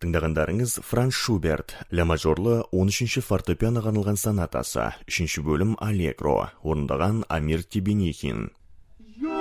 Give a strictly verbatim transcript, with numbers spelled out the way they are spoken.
Тыңдағандарыңыз Франц Шуберт, ля мажорлы он үшінші фортепианоға арналған сонатасы, үшінші бөлім Аллегро, орындаған Амир Тебенихин.